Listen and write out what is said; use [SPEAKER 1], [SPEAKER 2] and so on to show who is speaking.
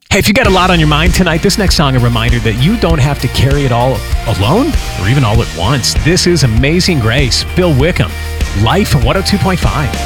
[SPEAKER 1] Hey, if you got a lot on your mind tonight, this next song a reminder that you don't have to carry it all alone or even all at once. This is Amazing Grace, Bill Wickham, Life 102.5.